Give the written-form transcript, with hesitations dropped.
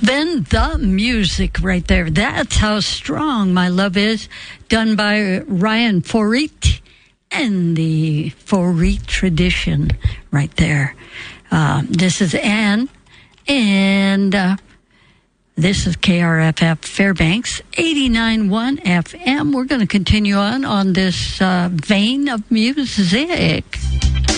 Then the music right there. That's how strong my love is. Done by Ryan Forrit and the Forrit tradition right there. This is Anne, and this is KRFF Fairbanks 89.1 FM. We're going to continue on this vein of music.